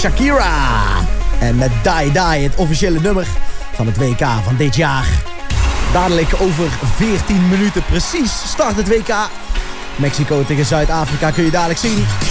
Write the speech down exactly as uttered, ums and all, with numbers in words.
Shakira. En met Die Die, het officiële nummer van het W K van dit jaar. Dadelijk over veertien minuten precies start het W K. Mexico tegen Zuid-Afrika kun je dadelijk zien.